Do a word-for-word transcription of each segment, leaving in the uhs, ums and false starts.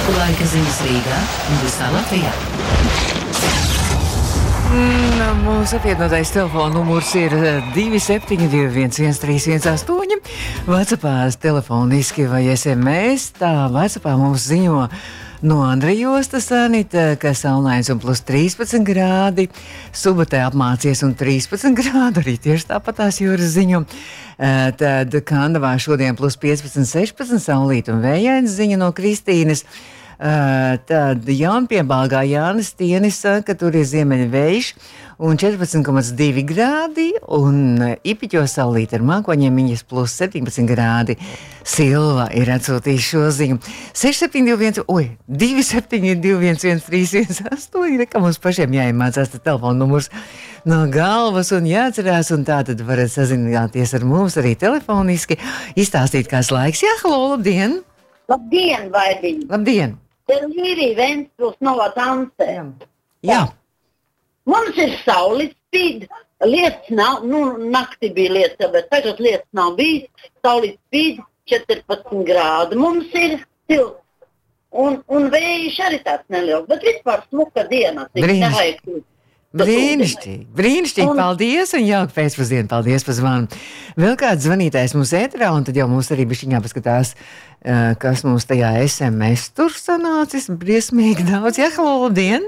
Laika ziņas Rīgā un visā Latvijā. Mm, mūsu apvienotais telefona numurs ir divi septiņi divi viens viens trīs viens astoņi. WhatsAppā telefoniski vai es em es. Tā WhatsAppā mums ziņo no Andrejostas Anita, ka saulains un plus trīspadsmit grādi. Subatē apmācies un trīspadsmit grādi, arī tieši tāpatās jūras ziņu. Tad Kandavā šodien plus piecpadsmit, sešpadsmit, saulīt un vējains ziņa no Kristīnes. Tad Jaunpiebāgā Jānis Tienis saka, ka tur ir ziemeļa vējš un četrpadsmit komats divi grādi, un Ipiķos saulīt ar mākoņiem viņas plus septiņpadsmit grādi. Silva ir atsūtījis šo ziņu. seši septiņi divi viens, oi, divi septiņi divi viens viens trīs viens astoņi, nekā mums pašiem jāiemācās tas telefona numurs no galvas un jāatcerās, un tā tad varat sazināties ar mums arī telefoniski, izstāstīt, kāds laiks. Jā, halo, labdien! Labdien, Vaidīņ! Labdien! Te ir Līrija Ventspils Novā Tansē. Jā. Jā. Mums ir sauli spīd, lietas nav, nu, naktī bija lietas, bet tagad lietas nav bijis, sauli spīd četrpadsmit grādi. Mums ir silts, un, un vējš arī tāds neliels, bet vispār smuka diena. Brīnišķīgi. Brīnišķīgi, brīnišķīgi, un... paldies un jauka pēcpusdienu, paldies par zvanu. Vēl kāds zvanītājs mums ēterā, un tad jau mums arī bišķiņā paskatās, kas mums tajā es em es tur sanācis, briesmīgi daudz. Jā, halo, labdien!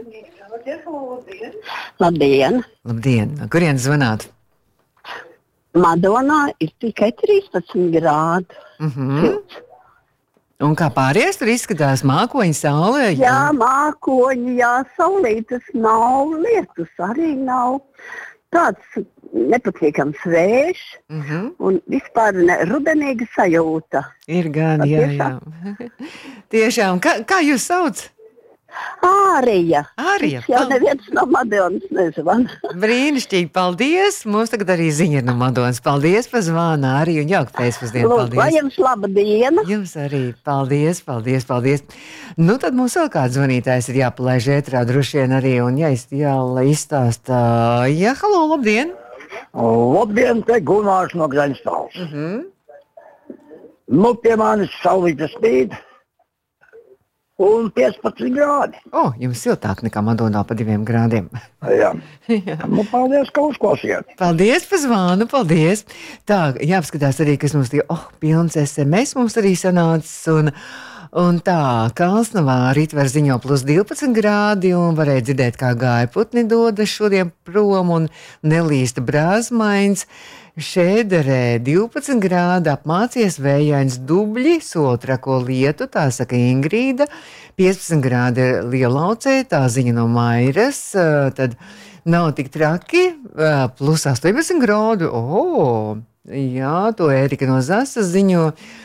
Labdien! Labdien! Kurien zvanāt? Madonā ir tikai trīspadsmit grādi. Mhm. Un kā pārējais tur izskatās, mākoņi, saulē? Jā, jā mākoņi, jā, saulītas nav, lietus arī nav. Tāds nepatīkams vējš, Mhm. un vispār ne, rudenīga sajūta. Ir gan, jā, jā. Tiešām, kā, kā jūs sauc? Ārija. Ārija. Jau neviens no Madonas nezvana. Brīnišķīgi, paldies. Mums tagad arī ziņa ir no Madonas. Paldies par zvanu, Ārija, un jauka pēcpusdienu. Lūdzu, lai jums laba diena. Jums arī. Paldies, paldies, paldies. Nu, tad mums vēl kāds zvanītājs ir jāpalaiž ētrā droši vien arī, un jā, jā izstāstā. Jā, halo, labdien. Labdien, te Gunārs no Graņstāls. Mhm. Nu, pie manis saulīte spīd un piecpadsmit grādi. O, jums siltāk nekā Madonā pa diviem grādiem. Jā. Jā. Nu, paldies, ka uzklausījāt. Paldies par zvanu, paldies. Tā, jāapskatās arī, kas mums tie, oh, pilns es em es mums arī sanācis, un, un tā, Kalsnavā rīt var ziņo plus divpadsmit grādi, un varēja dzirdēt, kā gāja putni dodas šodien prom, un nelīsta brāzmains. Šēderē divpadsmit grādi, apmācies vējains Dubļi, sotrako lietu, tā saka Ingrīda, piecpadsmit grādi Lielaucē, tā ziņa no Mairas, tad nav tik traki, plus astoņpadsmit grādi, o, jā, to Ērika no Zasas ziņo.